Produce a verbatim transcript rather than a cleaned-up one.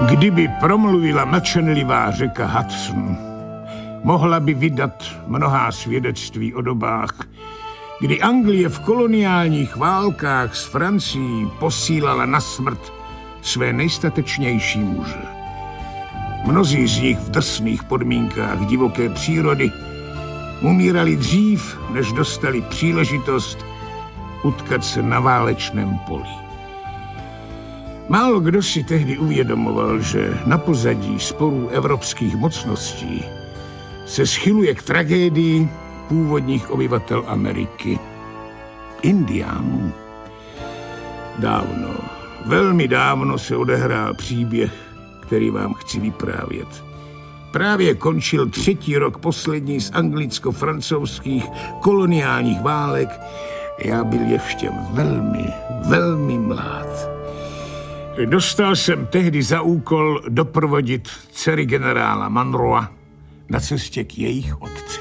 Kdyby promluvila mlčenlivá řeka Hudson, mohla by vydat mnohá svědectví o dobách, kdy Anglie v koloniálních válkách s Francií posílala na smrt své nejstatečnější muže. Mnozí z nich v drsných podmínkách divoké přírody umírali dřív, než dostali příležitost utkat se na válečném poli. Málo kdo si tehdy uvědomoval, že na pozadí sporů evropských mocností se schyluje k tragédii původních obyvatel Ameriky, Indiánů. Dávno, velmi dávno se odehrál příběh, který vám chci vyprávět. Právě končil třetí rok poslední z anglicko-francouzských koloniálních válek. Já byl ještě velmi, velmi mlád. Dostal jsem tehdy za úkol doprovodit dcery generála Monroea na cestě k jejich otci.